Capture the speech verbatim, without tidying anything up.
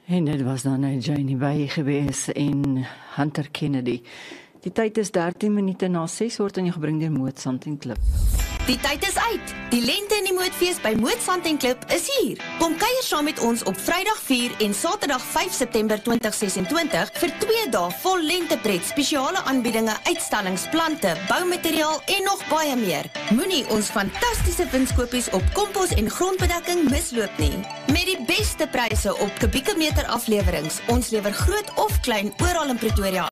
En dit was dan nou Janie Bey gewees en Hunter Kennedy. Die tyd is dertien minute na ses, word aan jou gebring deur Moot Sand en Klip. Die tyd is uit. Die lente in die mootfees by Moot Sand en Klip is hier. Kom kuier saam met ons op Vrydag vier en Saterdag vyf September twintig sesentwintig vir twee dae vol lentepret, spesiale aanbiedinge, uitstallings, plante, boumateriaal en nog baie meer. Moenie ons fantastiese winskoopies op kompos en grondbedekking misloop nie. Met die beste pryse op kubieke meter aflewerings. Ons lewer groot of klein oral in Pretoria